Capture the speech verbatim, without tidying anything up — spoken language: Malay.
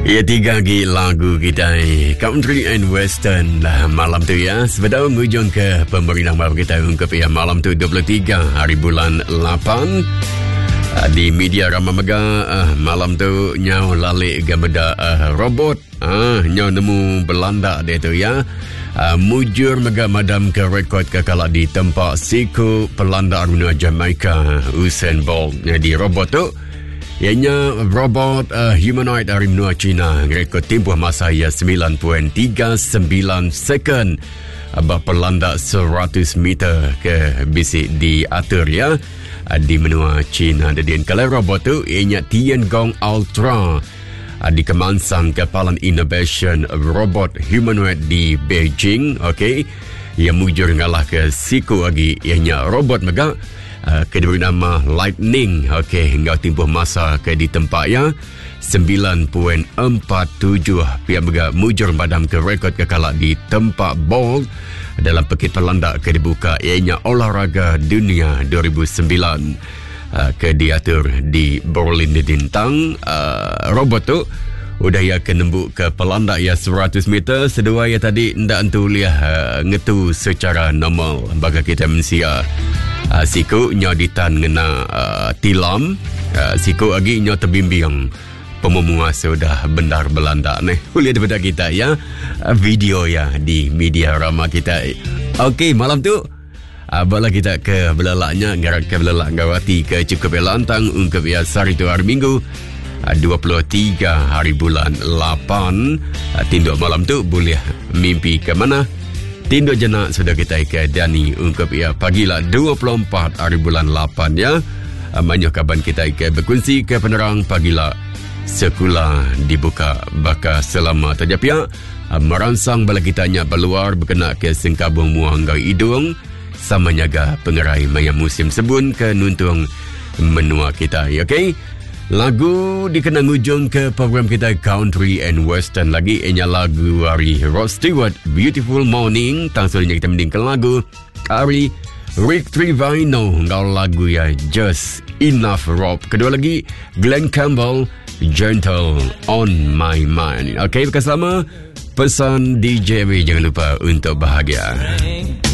Ya, tiga lagi lagu kita Country and Western lah malam tu ya. Sebelum hujung ke pemberian baru kita ungkap ya malam tu dua puluh tiga hari bulan lapan uh, di media Rama Mega uh, malam tu nyau lalik gameda uh, robot ah uh, nyau nemu Belanda dia tu ya. Uh, mujur mega madam ke rekod kekala di tempat siku pelanda aruna Jamaica Usain Bolt. Jadi robot tu ianya robot uh, humanoid dari benua China rekod tempoh masa ia sembilan perpuluhan tiga sembilan second abah pelanda seratus meter ke bisik diatur ya uh, di benua China. Dan kalau robot tu ianya Tiangong Ultra uh, dikemansang Kepalan Innovation Robot Humanoid di Beijing. Okey, ia mujur ngalah ke siku lagi ianya robot mega Uh, ke diberi nama Lightning. Okey, hingga tempoh masa ke di tempat ya sembilan perpuluhan empat tujuh pihak bega mujur badam ke rekod kekala di tempat Bolt dalam pekit pelanda ke dibuka ianya olahraga dunia dua ribu sembilan uh, ke diatur di Berlin di Dintang. Uh, robot tu udah ya ke nembuk ke pelanda ya seratus meter sedua ya tadi ndak entu liah uh, ngetu secara normal bagi kita manusia. Uh, siku nyo ditan ngena uh, tilam uh, siku lagi nyo terbimbing pemumua sudah bendar Belanda nih boleh daripada kita ya uh, video ya di media Rama kita. Okey, malam tu uh, bala kita ke belalaknya ngarak ke belalak gawati ke cukup lantang ungkap ya hari tu hari Minggu uh, dua puluh tiga hari bulan lapan. uh, tinduk malam tu boleh mimpi ke mana tinduk jenak sudah kita ke Dani ungkap ya pagilah dua puluh empat hari bulan lapan ya. Manyo kaban kita ke berkongsi ke penerang pagilah sekolah dibuka baka selama terjapia merangsang bala kitanya berluar berkena ke sengkabung muang gau hidung sama nyaga pengerai maya musim sebun ke nuntung menua kita. Okey, lagu dikenang ujung ke program kita Country and Western lagi ianya lagu dari Rod Stewart Beautiful Morning. Tangsulnya kita mendingkan lagu dari Rick Trevino ngau lagu ya Just Enough Rob. Kedua lagi Glenn Campbell Gentle on My Mind. Okey, bekas lama pesan D J W jangan lupa untuk bahagia.